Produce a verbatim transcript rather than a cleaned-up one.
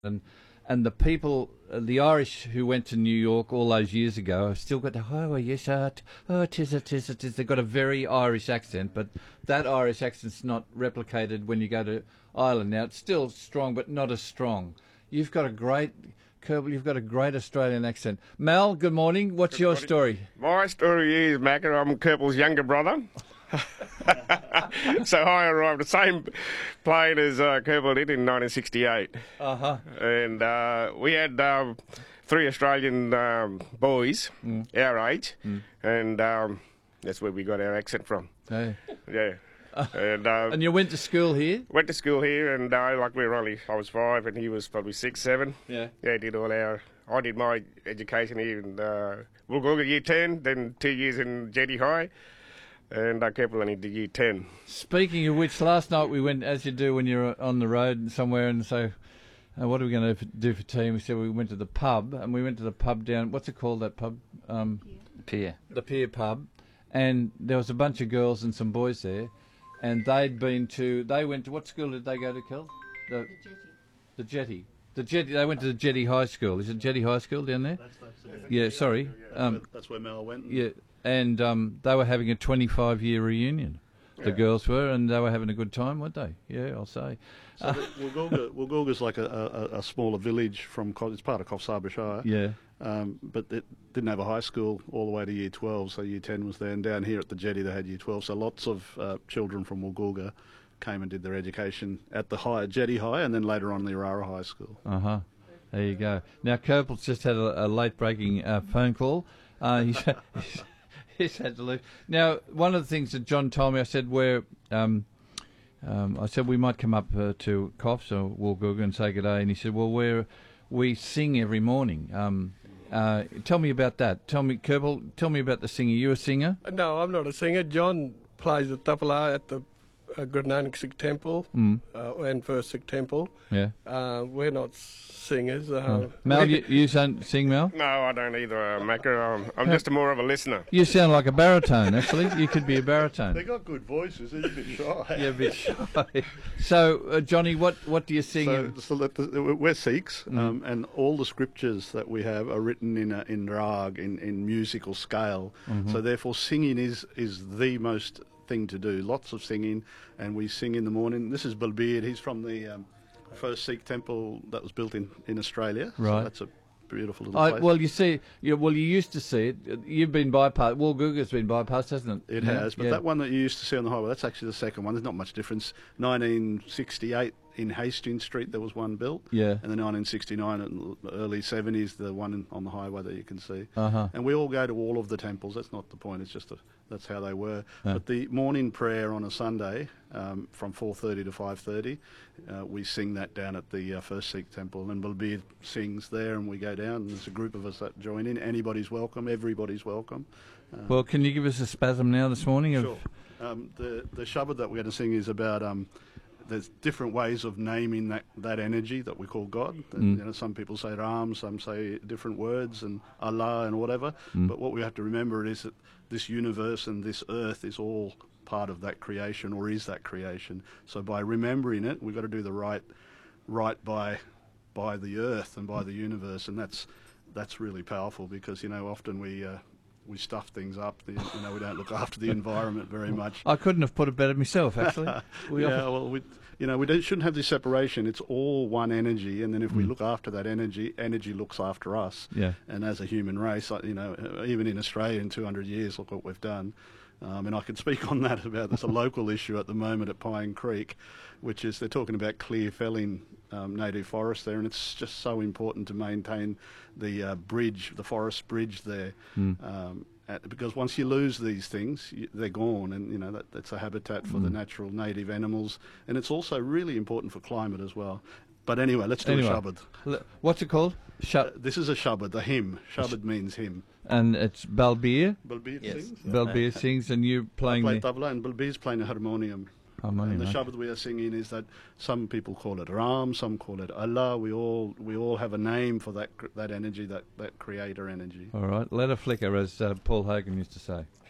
and and the people, uh, the Irish who went to New York all those years ago, have still got the oh yes, uh, t- oh tis it, tis it, tis. They've got a very Irish accent, but that Irish accent's not replicated when you go to Ireland. Now it's still strong, but not as strong. You've got a great, Kerbal, you've got a great Australian accent. Mal, good morning. What's Good your morning. story? My story is, Macca, I'm Kerbel's younger brother. So I arrived the same plane as uh, Kerbel did in nineteen sixty-eight. Uh-huh. And uh, we had um, three Australian um, boys Mm. our age, Mm. and um, that's where we got our accent from. Hey. Yeah. And, uh, And you went to school here? went to school here, and uh, like we were only, I was five, and he was probably six, seven. Yeah. Yeah, did all our. I did my education here in uh, Woolgoolga year ten, then two years in Jetty High, and I kept only did year ten. Speaking of which, last night we went, as you do when you're on the road somewhere, and so, uh, what are we going to do for tea? And we said we went to the pub, and we went to the pub down, what's it called, that pub? Um, Pier. the Pier pub, and there was a bunch of girls and some boys there, and they'd been to, they went to, what school did they go to, Kel? The, the Jetty. The Jetty, they went to the Jetty High School. Is it Jetty High School down there? That's, that's, Yeah, sorry. Um, that's where Mel went. yeah, and um, they were having a twenty-five year reunion. The Yeah. girls were, and they were having a good time, weren't they? Yeah, I'll say. So the, Woolgoolga, Woolgoolga's like a, a, a smaller village from, Co- it's part of Coffs Harbour Shire, Yeah. um, but it didn't have a high school all the way to year twelve, so year ten was there, and down here at the Jetty they had year twelve, so lots of uh, children from Woolgoolga came and did their education at the high, Jetty High, and then later on the Urara High School. Uh huh. There you go. Now, Kerpel's just had a, a late breaking uh, phone call. Uh, he's, he's, he's had to leave. Now, one of the things that John told me, I said, where, um, um, I said we might come up uh, to Coffs or Woolgoolga and say good day. And he said, well, we're, we sing every morning. Um, uh, tell me about that. Tell me, Kerbal, tell me about the singing. You a singer? No, I'm not a singer. John plays the tabla at the uh, Guru Nanak Sikh Temple Mm. uh, and First Sikh Temple. Yeah. Uh, we're not singers. Uh, Oh. Mel, you, you don't sing, Mel? No, I don't either, uh, Macca. I'm, I'm just more of a listener. You sound like a baritone, actually. You could be a baritone. They got good voices, they're a bit shy. Yeah, a bit shy. So, uh, Johnny, what, what do you sing? So, so that the, we're Sikhs, um, and all the scriptures that we have are written in a, in rag, in, in musical scale. So therefore, singing is is the most thing to do. Lots of singing, and we sing in the morning. This is Balbir. He's from the um, first Sikh temple that was built in, in Australia. Right. So that's a beautiful little I, place. well, you see, you, well, you used to see it. You've been bypassed. Woolgoolga's been bypassed, hasn't it? It Yeah, has, but yeah. that one that you used to see on the highway, that's actually the second one. There's not much difference. nineteen sixty-eight in Hastings Street, there was one built. Yeah. And then nineteen sixty-nine in the early seventies, the one in, on the highway that you can see. Uh-huh. And we all go to all of the temples. That's not the point. It's just a, that's how they were. Yeah. But the morning prayer on a Sunday um, from four thirty to five thirty, uh, we sing that down at the uh, First Sikh Temple. And Balbir sings there, and we go down. And there's a group of us that join in. Anybody's welcome. Everybody's welcome. Uh, Well, can you give us a spasm now this morning? Of, Sure. Um, the the shabad that we're going to sing is about um, there's different ways of naming that, that energy that we call God. And, Mm. you know, some people say Ram, some say different words, and Allah and whatever. Mm. But what we have to remember is that this universe and this earth is all part of that creation, or is that creation. So by remembering it, we've got to do the right right by by the earth and by the universe, and that's that's really powerful because you know often we. Uh, we stuff things up. The, you know, we don't look after the environment very much. I couldn't have put it better myself, actually. We yeah, often- well, we, you know, we don't, shouldn't have this separation. It's all one energy, and then if we Mm. look after that energy, energy looks after us. Yeah. And as a human race, like, you know, uh, even in Australia in two hundred years, look what we've done. Um, and I can speak on that about there's a local issue at the moment at Pine Creek, which is they're talking about clear felling um, native forest there, and it's just so important to maintain the uh, bridge, the forest bridge there. Mm. Um, at, because once you lose these things, you, they're gone, and you know that, that's a habitat for the Mm. natural native animals, and it's also really important for climate as well. But anyway, let's do Anyway. a shabad. L- What's it called? Uh, Shut. this is a shabad, a hymn. Shabad means hymn. And it's Balbir. Balbir Yes. sings. Balbir sings, and you're I playing play the tabla, and Balbir's playing a harmonium. harmonium. And the right? shabad we are singing is that some people call it Ram, some call it Allah. We all we all have a name for that cr- that energy, that, that creator energy. All right, let her flicker, as uh, Paul Hogan used to say.